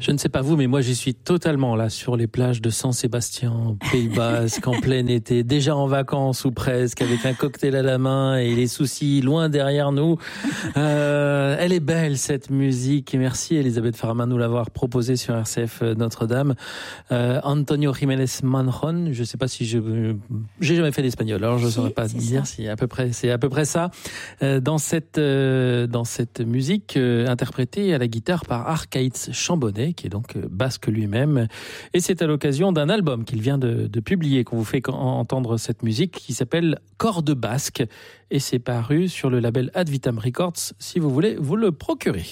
Je ne sais pas vous, mais moi j'y suis totalement là sur les plages de San Sébastien, Pays Basque, en plein été, déjà en vacances ou presque, avec un cocktail à la main et les soucis loin derrière nous. Elle est belle cette musique et merci Elisabeth Faraman de nous l'avoir proposée sur RCF Notre-Dame. Antonio Jiménez Manjon, je ne sais pas si j'ai jamais fait d'espagnol, alors je ne saurais pas dire si c'est à peu près ça. Dans cette musique interprétée à la guitare par Arcaïtz Chambonnet, qui est donc basque lui-même. Et c'est à l'occasion d'un album qu'il vient de publier qu'on vous fait entendre cette musique qui s'appelle Cordes basques. Et c'est paru sur le label Ad Vitam Records, si vous voulez vous le procurer.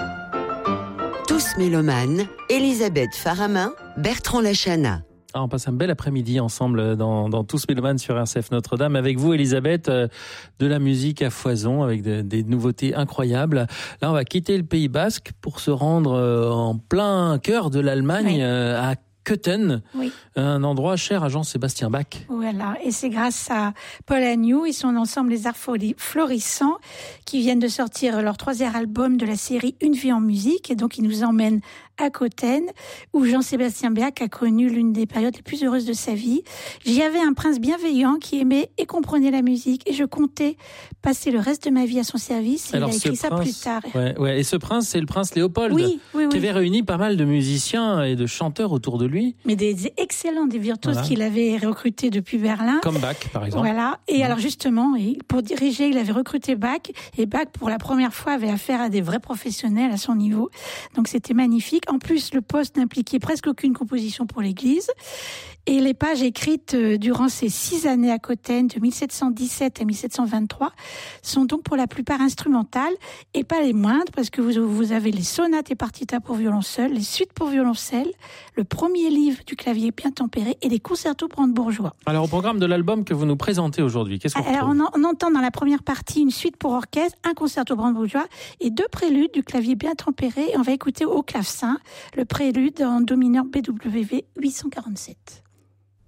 Tous mélomanes, Elisabeth Faraman, Bertrand Lachana. On passe un bel après-midi ensemble dans Tous Mélomanes sur RCF Notre-Dame. Avec vous, Elisabeth, de la musique à foison, avec des nouveautés incroyables. Là, on va quitter le Pays Basque pour se rendre en plein cœur de l'Allemagne, à Köthen, un endroit cher à Jean-Sébastien Bach. Voilà, et c'est grâce à Paul Agnew et son ensemble Les Arts Florissants qui viennent de sortir leur 3e album de la série Une vie en musique. Et donc, ils nous emmènent à Köthen, où Jean-Sébastien Bach a connu l'une des périodes les plus heureuses de sa vie. J'y avais un prince bienveillant qui aimait et comprenait la musique, et je comptais passer le reste de ma vie à son service. Alors, il a écrit ça plus tard. Et ce prince, c'est le prince Léopold, qui avait réuni pas mal de musiciens et de chanteurs autour de lui. Mais des excellents, des virtuoses qu'il avait recrutés depuis Berlin. Comme Bach, par exemple. Voilà. Et alors, justement, pour diriger, il avait recruté Bach, et Bach, pour la première fois, avait affaire à des vrais professionnels à son niveau. Donc, c'était magnifique. En plus, le poste n'impliquait presque aucune composition pour l'église. Et les pages écrites durant ces 6 années à Köthen, de 1717 à 1723, sont donc pour la plupart instrumentales, et pas les moindres, parce que vous avez les sonates et partitas pour violon seul, les suites pour violoncelle, le premier livre du clavier bien tempéré, et les concertos brandebourgeois. Alors, au programme de l'album que vous nous présentez aujourd'hui, qu'est-ce qu'on retrouve ? Alors, on entend dans la première partie une suite pour orchestre, un concerto brandebourgeois et 2 préludes du clavier bien tempéré. Et on va écouter au clavecin le prélude en do mineur BWV 847.